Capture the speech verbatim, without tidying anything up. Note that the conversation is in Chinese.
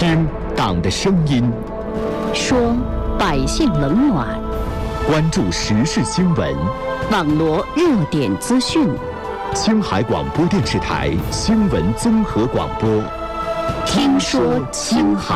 听党的声音， 说百姓冷暖， 关注时事新闻， 网罗热点资讯。 青海广播电视台新闻综合广播， 听说青海。